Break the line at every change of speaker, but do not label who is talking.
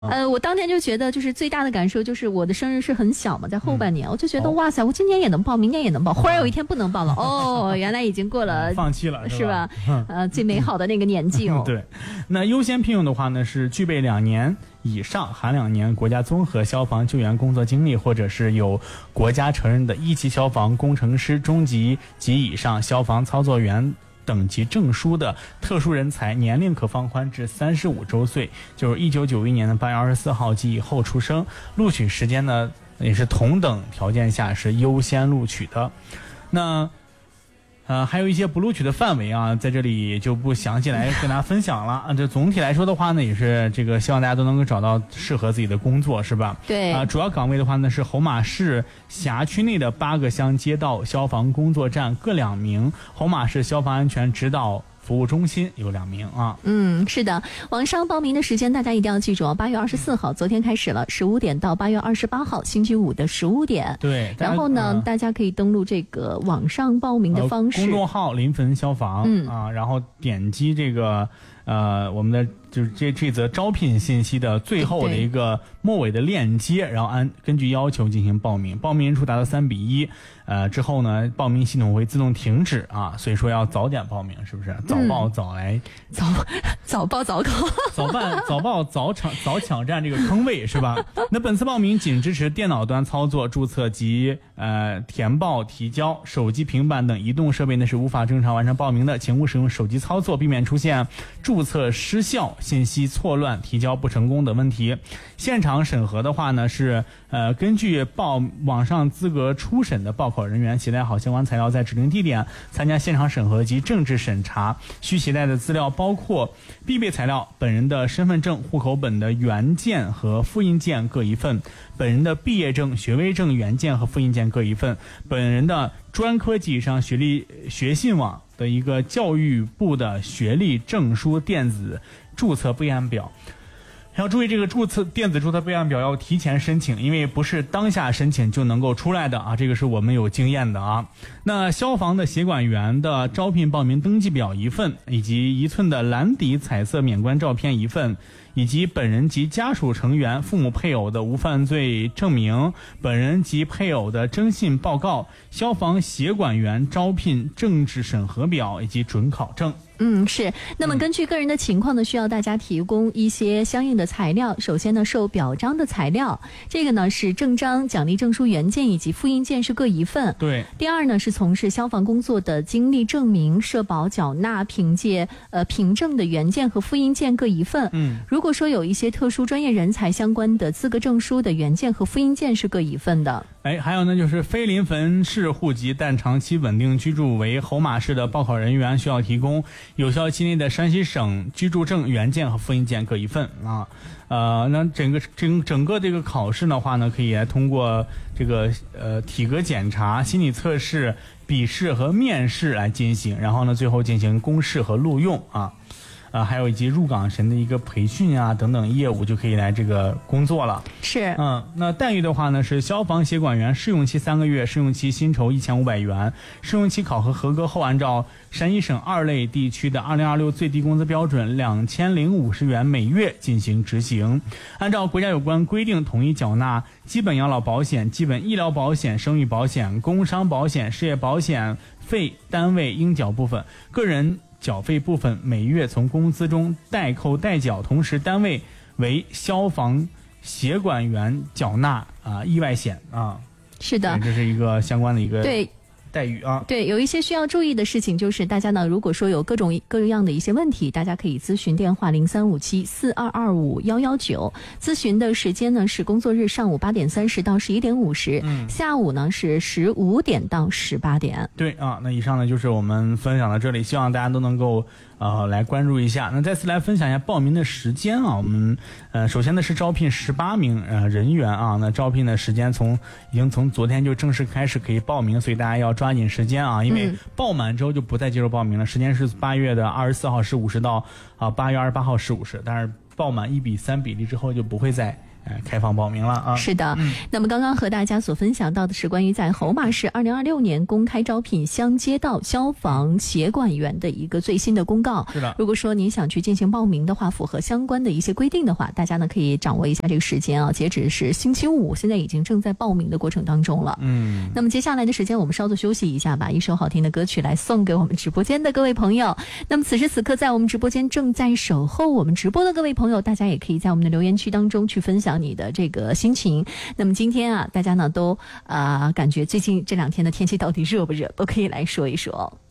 我当天就觉得，就是最大的感受就是我的生日是很小嘛，在后半年，我就觉得哇塞，我今年也能报，明年也能报，忽然有一天不能报了，哦，原来已经过了，
放弃了
是吧？最美好的那个年纪哦。
对，那优先聘用的话呢，是具备2年以上，含2年国家综合消防救援工作经历，或者是有国家承认的1级消防工程师、中级及以上消防操作员等级证书的特殊人才，年龄可放宽至35周岁，就是1991年的8月24号及以后出生，录取时间呢也是同等条件下是优先录取的。那还有一些不录取的范围啊，在这里就不详细来跟大家分享了。这总体来说的话呢，也是这个希望大家都能够找到适合自己的工作，是吧？
对。
主要岗位的话呢是侯马市辖区内的8个乡街道消防工作站各2名，侯马市消防安全指导服务中心有2名啊。
是的，网上报名的时间大家一定要记住哦，8月24号昨天开始了，15点到8月28号星期五的15点。
对，
然后呢，大家可以登录这个网上报名的方式，
公众号临汾消防然后点击这个我们的就是这则招聘信息的最后的一个末尾的链接，然后根据要求进行报名，报名人数达到3:1，之后呢，报名系统会自动停止啊，所以说要早点报名，是不是？早报早来，
早报早考，
早报早抢占这个坑位，是吧？那本次报名仅支持电脑端操作注册及填报提交，手机、平板等移动设备呢是无法正常完成报名的，请勿使用手机操作，避免出现注册失效、信息错乱、提交不成功等问题。现场审核的话呢是根据网上资格初审的报考人员携带好相关材料，在指定地点参加现场审核及政治审查。需携带的资料包括必备材料：本人的身份证、户口本的原件和复印件各1份，本人的毕业证、学位证原件和复印件各1份，本人的专科及以上学信网的一个教育部的学历证书电子注册备案表。要注意，这个电子注册备案表要提前申请，因为不是当下申请就能够出来的啊，这个是我们有经验的啊。那消防的协管员的招聘报名登记表1份，以及1寸的蓝底彩色免冠照片1份，以及本人及家属成员、父母、配偶的无犯罪证明，本人及配偶的征信报告，消防协管员招聘政治审核表以及准考证。
是。那么根据个人的情况呢，需要大家提供一些相应的材料。首先呢，受表彰的材料，这个呢是证章、奖励证书原件以及复印件是各1份。
对。
第二呢是从事消防工作的经历证明、社保缴纳凭证的原件和复印件各1份。如果说有一些特殊专业人才相关的资格证书的原件和复印件是各1份的。
还有呢，就是非临汾市户籍但长期稳定居住为侯马市的报考人员，需要提供有效期内的山西省居住证原件和复印件各1份啊。那整个这个考试的话呢，可以来通过这个体格检查、心理测试、笔试和面试来进行，然后呢，最后进行公示和录用啊。还有以及入岗前的一个培训啊等等业务就可以来这个工作了。
是。
那待遇的话呢，是消防协管员试用期3个月，试用期薪酬1500元，试用期考核合格后，按照山西省2类地区的2026最低工资标准2050元每月进行执行，按照国家有关规定统一缴纳基本养老保险、基本医疗保险、生育保险、工伤保险、失业保险费单位应缴部分，个人缴费部分每月从工资中代扣代缴，同时单位为消防协管员缴纳意外险啊。
是的，
这是一个相关的一个
对
待遇啊。
对，有一些需要注意的事情，就是大家呢，如果说有各样的一些问题，大家可以咨询电话0357422519，咨询的时间呢是工作日上午8点30到11点50，下午呢是15点到18点。
对啊，那以上呢就是我们分享到这里，希望大家都能够来关注一下。那再次来分享一下报名的时间啊，我们首先呢是招聘18名人员啊，那招聘的时间已经从昨天就正式开始可以报名，所以大家要抓紧时间啊，因为报满之后就不再接受报名了。时间是8月24号15时到8月28号15时，但是报满1:3比例之后就不会再开放报名了啊。
是的，那么刚刚和大家所分享到的是关于在侯马市2026年公开招聘乡街道消防协管员的一个最新的公告。
是的，
如果说您想去进行报名的话，符合相关的一些规定的话，大家呢可以掌握一下这个时间啊，截止是星期五，现在已经正在报名的过程当中了。那么接下来的时间我们稍作休息一下吧，一首好听的歌曲来送给我们直播间的各位朋友。那么此时此刻在我们直播间正在守候我们直播的各位朋友，大家也可以在我们的留言区当中去分享你的这个心情。那么今天啊，大家呢都感觉最近这2天的天气到底热不热，都可以来说一说。